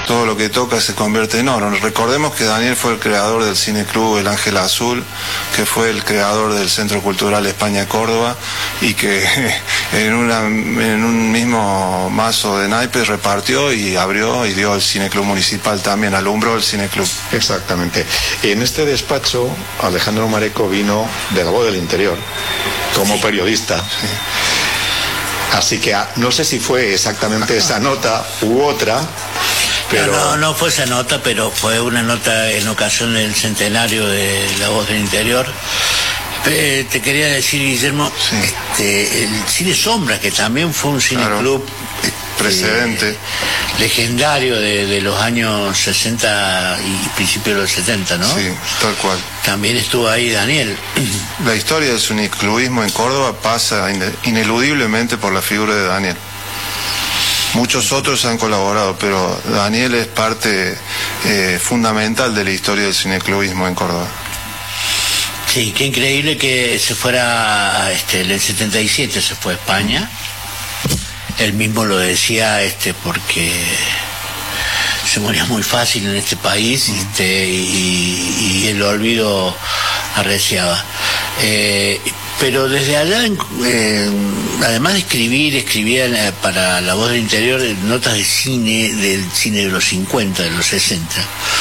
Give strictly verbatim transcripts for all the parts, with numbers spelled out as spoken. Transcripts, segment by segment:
todo lo que toca se convierte en oro. Recordemos que Daniel fue el creador del Cine Club El Ángel Azul, que fue el creador del Centro Cultural España Córdoba, y que en, una, en un mismo mazo de naipes repartió y abrió y dio el Cine Club Municipal también, alumbró el Cine Club. Exactamente. En este despacho, Alejandro Mareco vino de La Voz del Interior, como sí. periodista. Sí. Así que no sé si fue exactamente esa nota u otra, pero... No, no, no fue esa nota, pero fue una nota en ocasión del centenario de La Voz del Interior. Eh, te quería decir, Guillermo, sí. este, el Cine Sombra, que también fue un cineclub... Claro. Precedente. Eh, legendario de, de los años sesenta y principios de los setenta, ¿no? Sí, tal cual. También estuvo ahí Daniel. La historia del cineclubismo en Córdoba pasa ineludiblemente por la figura de Daniel. Muchos otros han colaborado, pero Daniel es parte eh, fundamental de la historia del cineclubismo en Córdoba. Sí, qué increíble que se fuera, este, en el setenta y siete se fue a España. Él mismo lo decía, este, porque se moría muy fácil en este país, este, y, y el olvido arreciaba. Eh, pero desde allá, eh, además de escribir, escribía para La Voz del Interior notas de cine, del cine de los cincuenta, de los sesenta.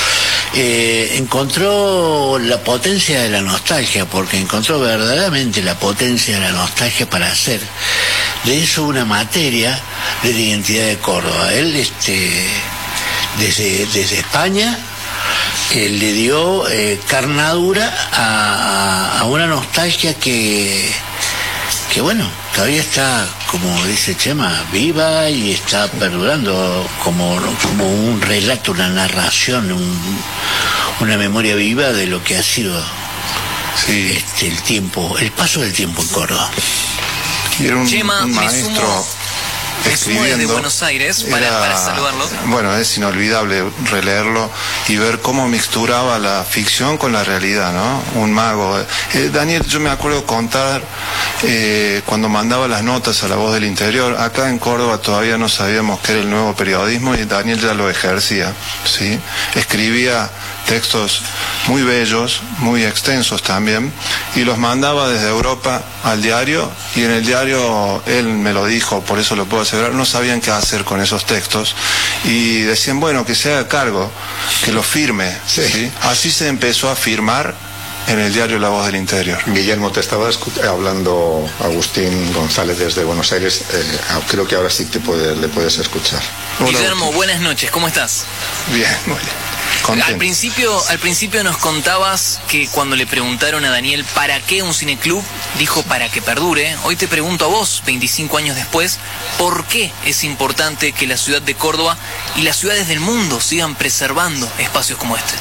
Eh, encontró la potencia de la nostalgia, porque encontró verdaderamente la potencia de la nostalgia para hacer de eso una materia de la identidad de Córdoba. Él, este, desde, desde España, eh, le dio eh, carnadura a, a una nostalgia que, que bueno, todavía está, como dice Chema, viva y está perdurando como, como un relato, una narración, un, una memoria viva de lo que ha sido sí. este, el tiempo, el paso del tiempo en Córdoba. Y era un, Chema, un maestro me sumo, escribiendo. Me sumo desde Buenos Aires para, era, para saludarlo. Bueno, es inolvidable releerlo y ver cómo mixturaba la ficción con la realidad, ¿no? Un mago. Eh, Daniel, yo me acuerdo contar eh, cuando mandaba las notas a La Voz del Interior. Acá en Córdoba todavía no sabíamos qué era el nuevo periodismo y Daniel ya lo ejercía, ¿sí? Escribía textos muy bellos, muy extensos también, y los mandaba desde Europa al diario, y en el diario, él me lo dijo, por eso lo puedo asegurar, no sabían qué hacer con esos textos, y decían, bueno, que se haga cargo, que lo firme, sí. ¿sí? Así se empezó a firmar en el diario La Voz del Interior. Guillermo, te estaba hablando Agustín González desde Buenos Aires, eh, creo que ahora sí te puede, le puedes escuchar. Hola, Guillermo, Agustín. Buenas noches, ¿cómo estás? Bien, muy bien. Contento. Al principio, al principio nos contabas que cuando le preguntaron a Daniel ¿para qué un cineclub? Dijo para que perdure. Hoy te pregunto a vos, veinticinco años después, ¿por qué es importante que la ciudad de Córdoba y las ciudades del mundo sigan preservando espacios como este?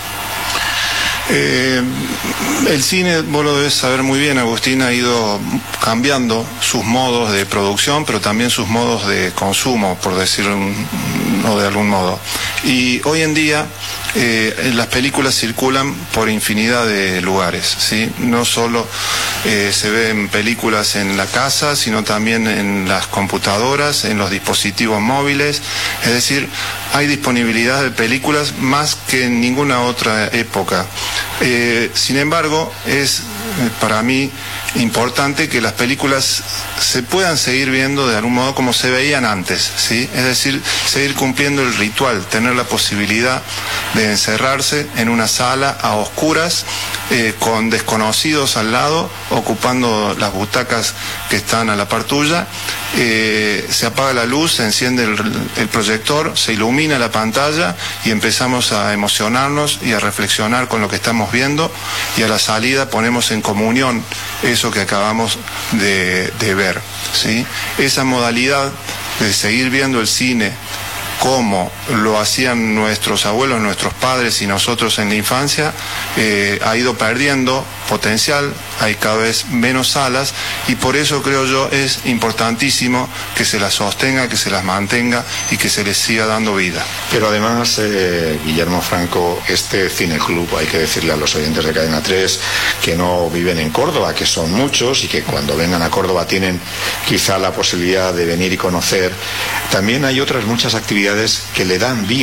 Eh, el cine, vos lo debes saber muy bien, Agustín, ha ido cambiando sus modos de producción, pero también sus modos de consumo, por decirlo no de algún modo. Y hoy en día eh, las películas circulan por infinidad de lugares, ¿sí? No solo eh, se ven películas en la casa, sino también en las computadoras, en los dispositivos móviles, es decir, hay disponibilidad de películas más que en ninguna otra época. Eh, sin embargo, es eh, para mí importante que las películas se puedan seguir viendo de algún modo como se veían antes, ¿sí? Es decir, seguir cumpliendo el ritual, tener la posibilidad de encerrarse en una sala a oscuras, eh, con desconocidos al lado, ocupando las butacas que están a la par tuya, eh, se apaga la luz, se enciende el, el proyector, se ilumina la pantalla y empezamos a emocionarnos y a reflexionar con lo que estamos viendo, y a la salida ponemos en comunión eso que acabamos de, de ver, ¿sí? Esa modalidad de seguir viendo el cine como lo hacían nuestros abuelos, nuestros padres y nosotros en la infancia, eh, ha ido perdiendo potencial, hay cada vez menos salas, y por eso creo yo es importantísimo que se las sostenga, que se las mantenga y que se les siga dando vida. Pero además, eh, Guillermo Franco, este cineclub, hay que decirle a los oyentes de Cadena tres que no viven en Córdoba, que son muchos y que cuando vengan a Córdoba tienen quizá la posibilidad de venir y conocer. También hay otras muchas actividades que le dan vida